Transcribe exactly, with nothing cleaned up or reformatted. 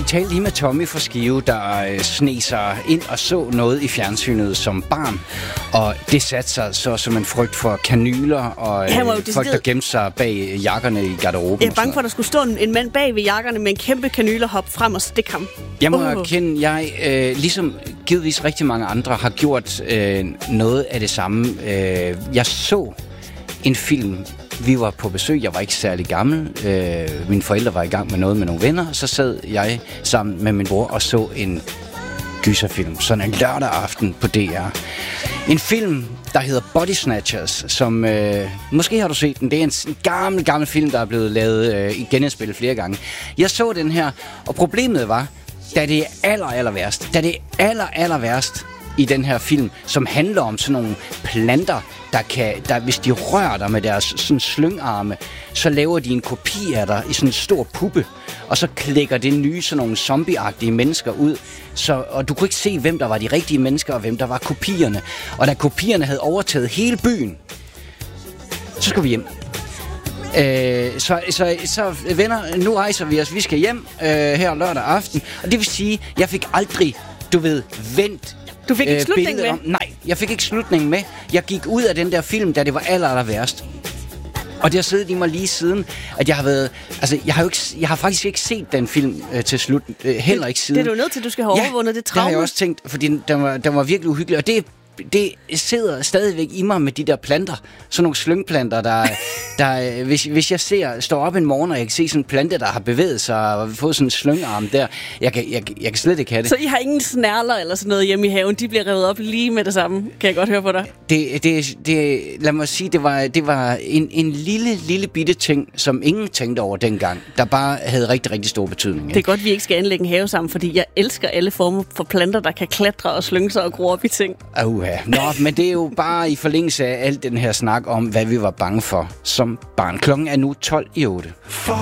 talte lige med Tommy fra Skive, der øh, sne sig ind og så noget i fjernsynet som barn. Og det satte sig så som en frygt for kanyler og øh, folk, decideret... der gemte sig bag jakkerne i garderoben. Jeg er bange for, at der skulle stå en, en mand bag ved jakkerne med en kæmpe kanylerhop frem og stikke ham. Jeg må uh. erkende, jeg øh, ligesom givetvis rigtig mange andre har gjort øh, noget af det samme. Øh, jeg så en film. Vi var på besøg, jeg var ikke særlig gammel. Øh, mine forældre var i gang med noget med nogle venner. Så sad jeg sammen med min bror og så en gyserfilm. Sådan en lørdag aften på D R. En film, der hedder Body Snatchers, som øh, måske har du set den. Det er en, en gammel, gammel film, der er blevet lavet øh, i genindspillet flere gange. Jeg så den her, og problemet var, da det er aller, aller værst, da det er aller, aller værst i den her film, som handler om sådan nogle planter, der kan, der, hvis de rører dig med deres sådan slyngarme, så laver de en kopi af dig i sådan en stor puppe, og så klækker det nye sådan nogle zombieagtige mennesker ud, så, og du kunne ikke se, hvem der var de rigtige mennesker, og hvem der var kopierne. Og da kopierne havde overtaget hele byen, så skulle vi hjem. Øh, så, så, så venner, nu rejser vi os, vi skal hjem øh, her lørdag aften, og det vil sige, jeg fik aldrig, du ved, vendt. Du fik ikke øh, slutningen med? Om, nej, jeg fik ikke slutningen med. Jeg gik ud af den der film, da det var aller, aller værst. Og det har siddet i mig lige siden, at jeg har været... Altså, jeg har, jo ikke, jeg har faktisk ikke set den film øh, til slut. Øh, heller ikke siden. Det er du nødt til, du skal have overvundet ja, det traume. Det har jeg også tænkt, fordi den, den, var, den var virkelig uhyggelig. Og det, det sidder stadigvæk i mig med de der planter. Sådan nogle slyngplanter, der... der hvis, hvis jeg ser, står op en morgen, og jeg kan se sådan en plante, der har bevæget sig og fået sådan en slyngarm der, jeg kan, jeg, jeg kan slet ikke have det. Så I har ingen snærler eller sådan noget hjemme i haven? De bliver revet op lige med det samme, kan jeg godt høre på dig? Det, det, det, lad mig sige, det var, det var en, en lille, lille bitte ting, som ingen tænkte over dengang, der bare havde rigtig, rigtig stor betydning. Det er godt, vi ikke skal anlægge en have sammen, fordi jeg elsker alle former for planter, der kan klatre og slynge sig og gro op i ting. Uh, Nå, men det er jo bare i forlængelse af alt den her snak om, hvad vi var bange for som barn. Klokken er nu tolv i otte.